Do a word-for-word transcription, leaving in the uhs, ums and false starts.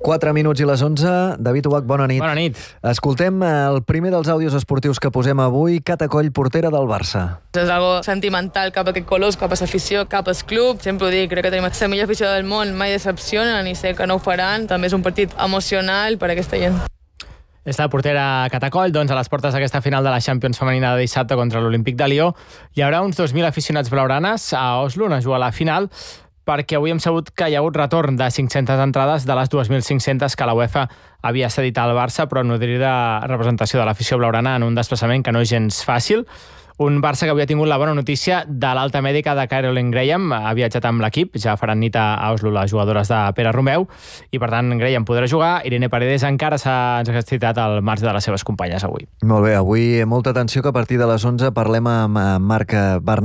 quatre minuts i les onze. David Ubach, bona nit. Bona nit. Escoltem el primer dels àudios esportius que posem avui. Cata Coll, portera del Barça. És algo sentimental cap a aquest colors, cap a l'afició, cap al club. Sempre ho dic, crec que tenim la millor afició del món, mai decepcionen i sé que no ho faran. També és un partit emocional per a aquesta gent. És la portera Cata Coll, doncs a les portes d'aquesta final de la Champions femenina de dissabte contra l'Olímpic de Lió. Hi haurà uns dos mil aficionats blaugranes a Oslo on es juga la final, perquè avui hem sabut que hi ha hagut retorn de cinc-centes entrades de les dues mil cinc-centes que la UEFA havia cedit al Barça, però no diria de representació de l'afició blaugrana en un desplaçament que no és gens fàcil. Un Barça que avui ha tingut la bona notícia de l'alta mèdica de Caroline Graham. Ha viatjat amb l'equip, ja faran nit a Oslo les jugadores de Pere Romeu, i per tant Graham podrà jugar. Irene Paredes encara s'ha exercitat al marge de les seves companyes avui. Molt bé, avui molta atenció que a partir de les onze parlem amb Marc Bernat.